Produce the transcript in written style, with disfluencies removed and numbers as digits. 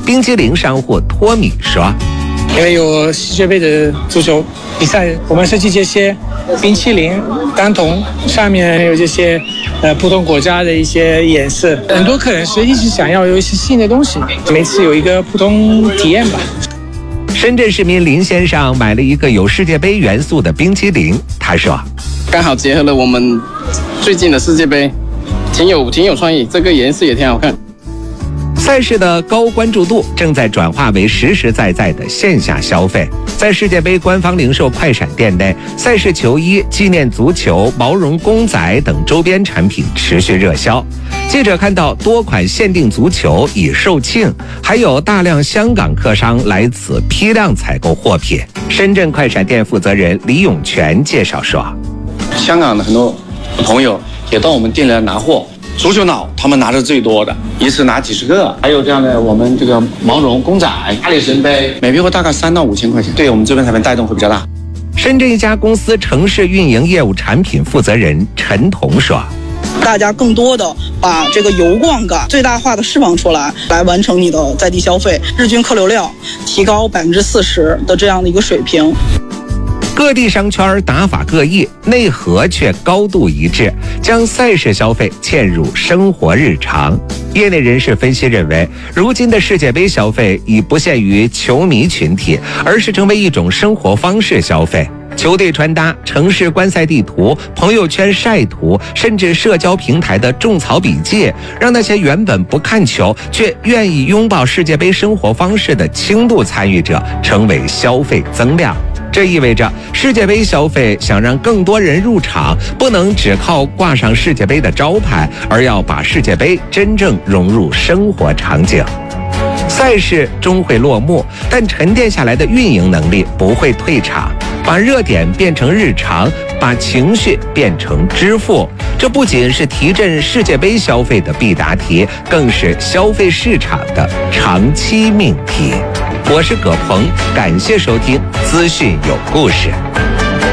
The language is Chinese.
冰激凌商户托米说：“ 因为有世界杯的足球比赛，我们设计这些冰淇淋单桶，上面有这些不同国家的一些颜色。很多客人是一直想要有一些新的东西，每次有一个不同体验吧。” 深圳市民林先生买了一个有世界杯元素的冰淇淋，他说：“ 刚好结合了我们最近的世界杯，挺有创意，这个颜色也挺好看。” 赛事的高关注度正在转化为实实在在的线下消费。在世界杯官方零售快闪店内，赛事球衣、纪念足球、毛绒公仔等周边产品持续热销。记者看到多款限定足球已售罄，还有大量香港客商来此批量采购货品。深圳快闪店负责人李永全介绍说：“ 香港的很多朋友也到我们店里来拿货。足球脑他们拿的最多的，一次拿几十个，还有这样的我们这个毛绒公仔、大力神杯，每批货大概3到5千块钱，对我们这边产品带动会比较大。” 深圳一家公司城市运营业务产品负责人陈彤说：“ 大家更多的把这个游逛感最大化的释放出来，来完成你的在地消费，日均客流量提高40%的这样的一个水平。” 各地商圈打法各异，内核却高度一致，将赛事消费嵌入生活日常。业内人士分析认为，如今的世界杯消费已不限于球迷群体，而是成为一种生活方式消费。球队穿搭、城市观赛地图、朋友圈晒图，甚至社交平台的种草笔记，让那些原本不看球却愿意拥抱世界杯生活方式的轻度参与者成为消费增量。这意味着世界杯消费想让更多人入场，不能只靠挂上世界杯的招牌，而要把世界杯真正融入生活场景。赛事终会落幕，但沉淀下来的运营能力不会退场，把热点变成日常，把情绪变成支付，这不仅是提振世界杯消费的必答题，更是消费市场的长期命题。我是葛鹏，感谢收听资讯有故事。